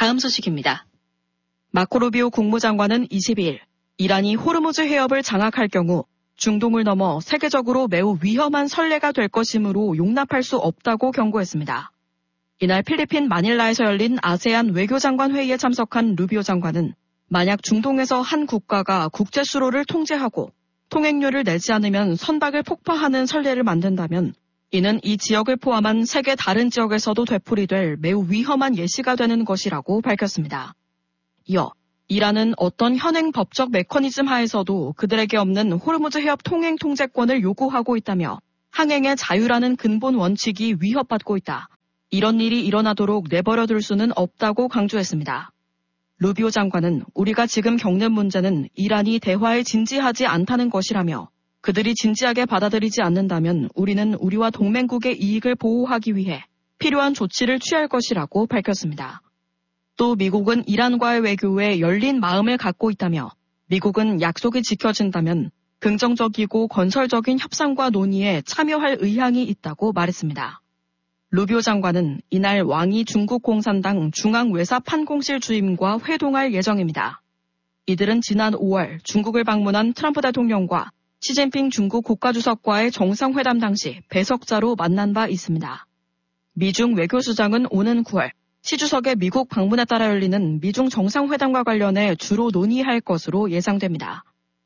다음 소식입니다. 마코 루비오 국무장관은 22일 이란이 호르무즈 해협을 장악할 경우 중동을 넘어 세계적으로 매우 위험한 선례가 될 것이므로 용납할 수 없다고 경고했습니다. 이날 필리핀 마닐라에서 열린 아세안 외교장관 회의에 참석한 루비오 장관은 만약 중동에서 한 국가가 국제 수로를 통제하고 통행료를 내지 않으면 선박을 폭파하는 선례를 만든다면 이는 이 지역을 포함한 세계 다른 지역에서도 되풀이될 매우 위험한 예시가 되는 것이라고 밝혔습니다. 이어 이란은 어떤 현행 법적 메커니즘 하에서도 그들에게 없는 호르무즈 해협 통행 통제권을 요구하고 있다며 항행의 자유라는 근본 원칙이 위협받고 있다. 이런 일이 일어나도록 내버려둘 수는 없다고 강조했습니다. 루비오 장관은 우리가 지금 겪는 문제는 이란이 대화에 진지하지 않다는 것이라며 그들이 진지하게 받아들이지 않는다면 우리는 우리와 동맹국의 이익을 보호하기 위해 필요한 조치를 취할 것이라고 밝혔습니다. 또 미국은 이란과의 외교에 열린 마음을 갖고 있다며 미국은 약속이 지켜진다면 긍정적이고 건설적인 협상과 논의에 참여할 의향이 있다고 말했습니다. 루비오 장관은 이날 왕이 중국 공산당 중앙외사 판공실 주임과 회동할 예정입니다. 이들은 지난 5월 중국을 방문한 트럼프 대통령과 시진핑 중국 국가주석과의 정상회담 당시 배석자로 만난 바 있습니다. 미중 외교수장은 오는 9월 시 주석의 미국 방문에 따라 열리는 미중 정상회담과 관련해 주로 논의할 것으로 예상됩니다.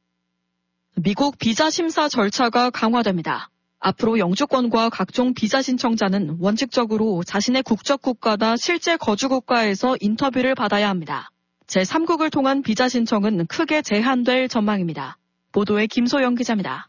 미국 비자 심사 절차가 강화됩니다. 앞으로 영주권과 각종 비자 신청자는 원칙적으로 자신의 국적 국가나 실제 거주 국가에서 인터뷰를 받아야 합니다. 제3국을 통한 비자 신청은 크게 제한될 전망입니다. 보도에 김소영 기자입니다.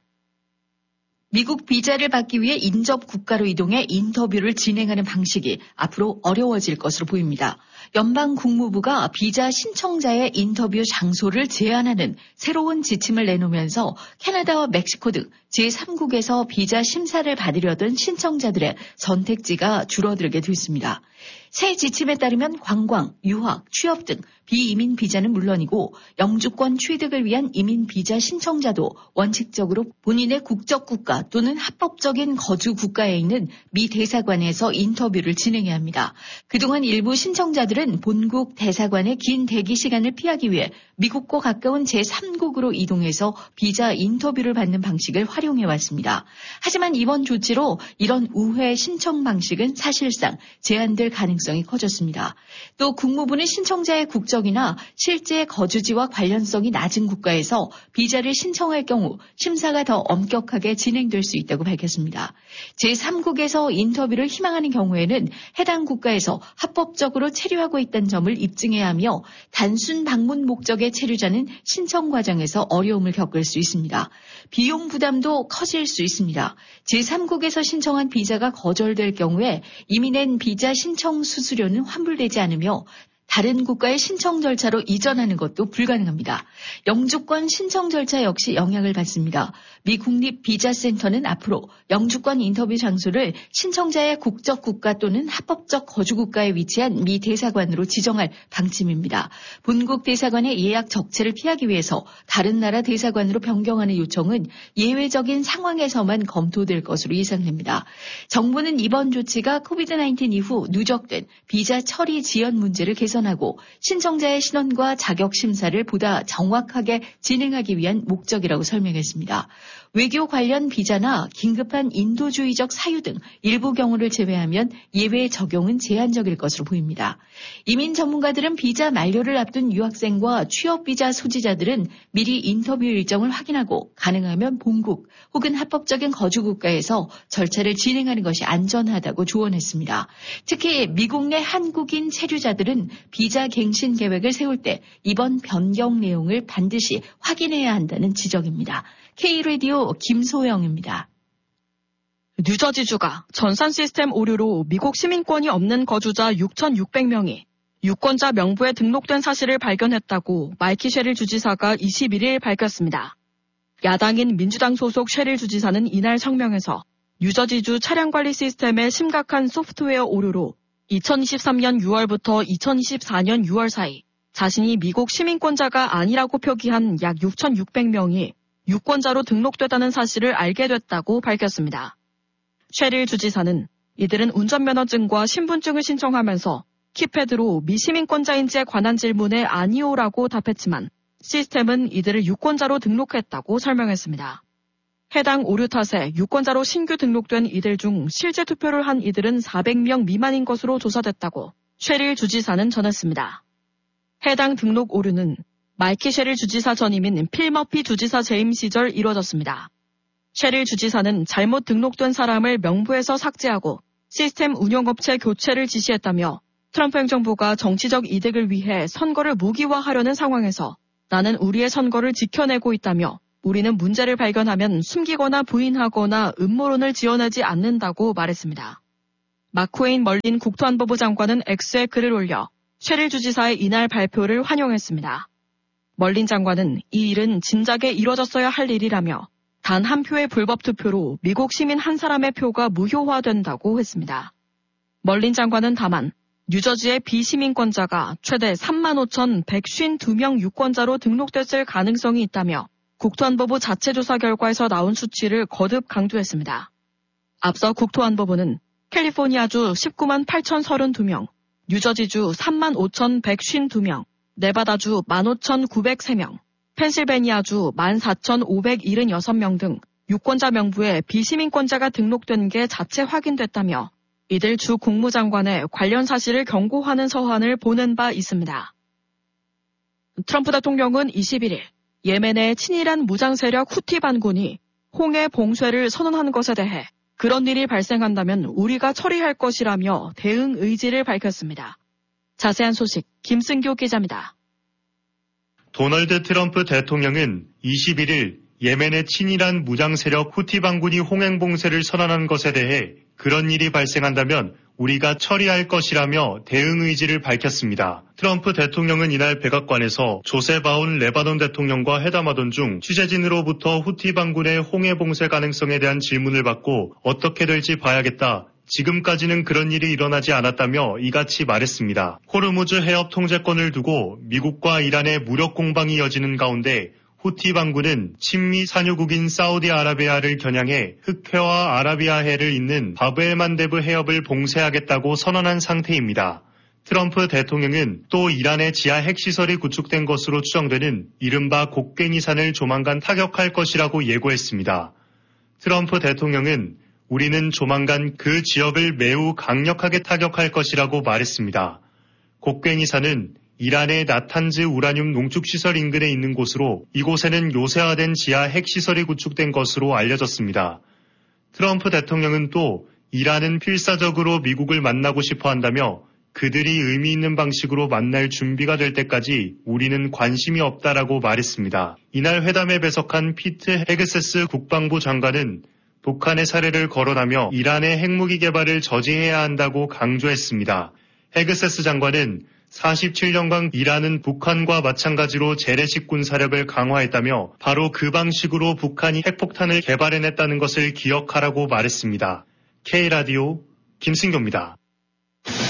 미국 비자를 받기 위해 인접 국가로 이동해 인터뷰를 진행하는 방식이 앞으로 어려워질 것으로 보입니다. 연방 국무부가 비자 신청자의 인터뷰 장소를 제한하는 새로운 지침을 내놓으면서 캐나다와 멕시코 등 제3국에서 비자 심사를 받으려던 신청자들의 선택지가 줄어들게 됐습니다. 새 지침에 따르면 관광, 유학, 취업 등 비이민 비자는 물론이고 영주권 취득을 위한 이민 비자 신청자도 원칙적으로 본인의 국적 국가 또는 합법적인 거주 국가에 있는 미 대사관에서 인터뷰를 진행해야 합니다. 그동안 일부 신청자들은 본국 대사관의 긴 대기 시간을 피하기 위해 미국과 가까운 제3국으로 이동해서 비자 인터뷰를 받는 방식을 활용해왔습니다. 하지만 이번 조치로 이런 우회 신청 방식은 사실상 제한될 가능성이 커졌습니다. 또 국무부는 신청자의 국적이나 실제 거주지와 관련성이 낮은 국가에서 비자를 신청할 경우 심사가 더 엄격하게 진행될 수 있다고 밝혔습니다. 제3국에서 인터뷰를 희망하는 경우에는 해당 국가에서 합법적으로 체류하고 있다는 점을 입증해야 하며 단순 방문 목적의 체류자는 신청 과정에서 어려움을 겪을 수 있습니다. 비용 부담도 커질 수 있습니다. 제3국에서 신청한 비자가 거절될 경우에 이미 낸 비자 신청 수수료는 환불되지 않으며 다른 국가의 신청 절차로 이전하는 것도 불가능합니다. 영주권 신청 절차 역시 영향을 받습니다. 미 국립비자센터는 앞으로 영주권 인터뷰 장소를 신청자의 국적 국가 또는 합법적 거주 국가에 위치한 미 대사관으로 지정할 방침입니다. 본국 대사관의 예약 적체를 피하기 위해서 다른 나라 대사관으로 변경하는 요청은 예외적인 상황에서만 검토될 것으로 예상됩니다. 정부는 이번 조치가 코비드-19 이후 누적된 비자 처리 지연 문제를 개선하고 신청자의 신원과 자격 심사를 보다 정확하게 진행하기 위한 목적이라고 설명했습니다. 외교 관련 비자나 긴급한 인도주의적 사유 등 일부 경우를 제외하면 예외 적용은 제한적일 것으로 보입니다. 이민 전문가들은 비자 만료를 앞둔 유학생과 취업 비자 소지자들은 미리 인터뷰 일정을 확인하고 가능하면 본국 혹은 합법적인 거주 국가에서 절차를 진행하는 것이 안전하다고 조언했습니다. 특히 미국 내 한국인 체류자들은 비자 갱신 계획을 세울 때 이번 변경 내용을 반드시 확인해야 한다는 지적입니다. K-라디오 김소영입니다. 뉴저지주가 전산 시스템 오류로 미국 시민권이 없는 거주자 6,600명이 유권자 명부에 등록된 사실을 발견했다고 마이키 셰릴 주지사가 21일 밝혔습니다. 야당인 민주당 소속 셰릴 주지사는 이날 성명에서 뉴저지주 차량관리 시스템의 심각한 소프트웨어 오류로 2023년 6월부터 2024년 6월 사이 자신이 미국 시민권자가 아니라고 표기한 약 6,600명이 유권자로 등록됐다는 사실을 알게 됐다고 밝혔습니다. 셰릴 주지사는 이들은 운전면허증과 신분증을 신청하면서 키패드로 미시민권자인지에 관한 질문에 아니오라고 답했지만 시스템은 이들을 유권자로 등록했다고 설명했습니다. 해당 오류 탓에 유권자로 신규 등록된 이들 중 실제 투표를 한 이들은 400명 미만인 것으로 조사됐다고 셰릴 주지사는 전했습니다. 해당 등록 오류는 마이키 셰릴 주지사 전임인 필 머피 주지사 재임 시절 이뤄졌습니다. 셰릴 주지사는 잘못 등록된 사람을 명부에서 삭제하고 시스템 운영업체 교체를 지시했다며 트럼프 행정부가 정치적 이득을 위해 선거를 무기화하려는 상황에서 나는 우리의 선거를 지켜내고 있다며 우리는 문제를 발견하면 숨기거나 부인하거나 음모론을 지어내지 않는다고 말했습니다. 마크웨인 멀린 국토안보부 장관은 X에 글을 올려 셰릴 주지사의 이날 발표를 환영했습니다. 멀린 장관은 이 일은 진작에 이뤄졌어야 할 일이라며 단 한 표의 불법 투표로 미국 시민 한 사람의 표가 무효화된다고 했습니다. 멀린 장관은 다만 뉴저지의 비시민권자가 최대 35,152명 유권자로 등록됐을 가능성이 있다며 국토안보부 자체 조사 결과에서 나온 수치를 거듭 강조했습니다. 앞서 국토안보부는 캘리포니아주 190만 8,032명, 뉴저지주 35,152명, 네바다주 15,903명, 펜실베니아주 14,576명 등 유권자 명부에 비시민권자가 등록된 게 자체 확인됐다며 이들 주 국무장관의 관련 사실을 경고하는 서한을 보낸 바 있습니다. 트럼프 대통령은 21일 예멘의 친이란 무장세력 후티 반군이 홍해 봉쇄를 선언한 것에 대해 그런 일이 발생한다면 우리가 처리할 것이라며 대응 의지를 밝혔습니다. 자세한 소식 김승교 기자입니다. 도널드 트럼프 대통령은 21일 예멘의 친이란 무장세력 후티 반군이 홍해 봉쇄를 선언한 것에 대해 그런 일이 발생한다면 우리가 처리할 것이라며 대응 의지를 밝혔습니다. 트럼프 대통령은 이날 백악관에서 조셉 아운 레바논 대통령과 회담하던 중 취재진으로부터 후티 반군의 홍해 봉쇄 가능성에 대한 질문을 받고 어떻게 될지 봐야겠다. 지금까지는 그런 일이 일어나지 않았다며 이같이 말했습니다. 호르무즈 해협 통제권을 두고 미국과 이란의 무력 공방이 이어지는 가운데 후티 반군은 친미 산유국인 사우디아라비아를 겨냥해 흑해와 아라비아해를 잇는 바브엘만데브 해협을 봉쇄하겠다고 선언한 상태입니다. 트럼프 대통령은 또 이란의 지하 핵시설이 구축된 것으로 추정되는 이른바 곡괭이산을 조만간 타격할 것이라고 예고했습니다. 트럼프 대통령은 우리는 조만간 그 지역을 매우 강력하게 타격할 것이라고 말했습니다. 곡괭이산은 이란의 나탄즈 우라늄 농축시설 인근에 있는 곳으로 이곳에는 요새화된 지하 핵시설이 구축된 것으로 알려졌습니다. 트럼프 대통령은 또 이란은 필사적으로 미국을 만나고 싶어 한다며 그들이 의미 있는 방식으로 만날 준비가 될 때까지 우리는 관심이 없다라고 말했습니다. 이날 회담에 배석한 피트 헤그세스 국방부 장관은 북한의 사례를 거론하며 이란의 핵무기 개발을 저지해야 한다고 강조했습니다. 헤그세스 장관은 47년간 이란은 북한과 마찬가지로 재래식 군사력을 강화했다며 바로 그 방식으로 북한이 핵폭탄을 개발해냈다는 것을 기억하라고 말했습니다. K라디오 김승교입니다.